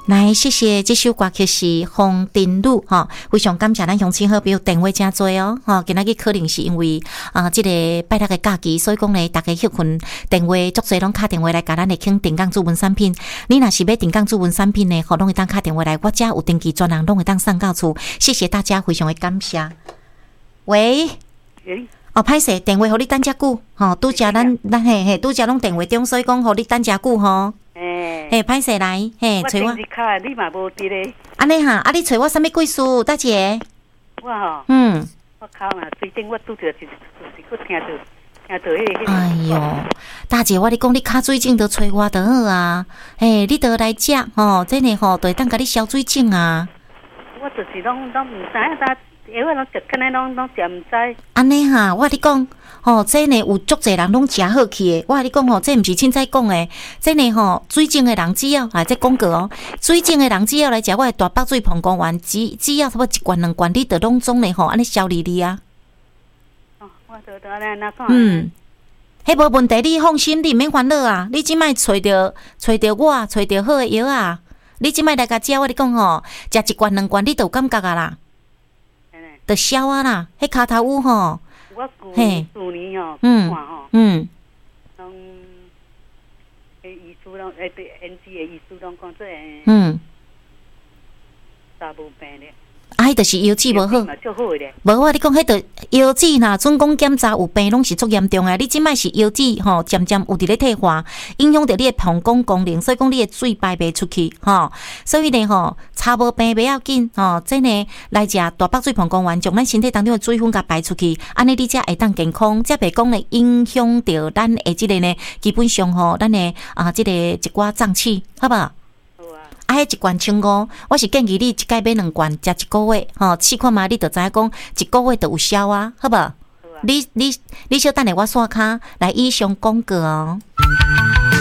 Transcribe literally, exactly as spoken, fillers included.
来，谢谢这首歌曲是《红灯路》哈，非常感谢咱乡亲好朋友电话真多哦，哈，今仔日可能是因为啊，这个拜六的假期，所以讲呢，大家休困电话足侪拢打电话来，甲咱来请定岗主文产品。你若是要定岗主文产品呢，吼，拢会当打电话来，我遮有登记专人，拢会当送到厝。谢谢大家，非常的感谢。喂，哦，歹势，电话互你等遮久，吼，拄则咱咱嘿嘿，拄则拢电话中，所以讲互你等遮久吼。嘿，歹势来，嘿，找我。 你嘛无伫咧。 安尼哈，啊，你找我啥物贵事？大姐。 我吼。 嗯。 我靠嘛，最近我拄着就是就是佫听到听到迄个。 哎哟，大姐，我咧讲你卡水肿，着找我就好啊。嘿，你着来食吼，真诶吼，就会当甲你消水肿啊。 我就是拢拢毋知影呾。药啊，拢食可能拢拢食毋知。 安尼哈，我你讲，吼，这呢有足侪人拢食好去诶。我你讲吼，这毋是凊彩讲诶，这呢吼，水肿诶人只要啊，这广告哦，水肿诶人只要来食我诶大北水膀胱丸，只只要差不多一罐两罐，你着拢总咧吼，安尼消利利啊。 哦，我得得来那看。 嗯，迄无问题，你放心，你免烦恼啊。你即摆找着找着我，找着好诶药啊。你即摆来甲食，我你讲吼，食一罐两罐，你着有感觉啊啦。得消啊啦，迄骹头有吼， 我旧旧年吼， 嗯嗯， 拢诶医师拢诶对 N G 诶医师拢讲做诶， 嗯， 查无病咧。 啊，迄就是腰子无好，无我你讲，迄个腰子呐，准讲检查有病，拢是足严重诶。你即摆是腰子吼，渐渐有伫咧退化，影响到你诶膀胱功能，所以讲你诶水排袂出去吼。所以呢吼，查无病袂要紧吼，真诶来食大北水膀胱丸，将咱身体当中诶水分甲排出去，安尼你才会当健康，才袂讲咧影响到咱诶即个呢，基本上吼，咱诶啊即个一寡脏器，好无？啊，迄一罐千五，我是建议你一届买两罐，食一个月，吼，试看嘛，你就知影讲一个月就有效啊，好无？你你你小等下我刷卡来以上广告哦。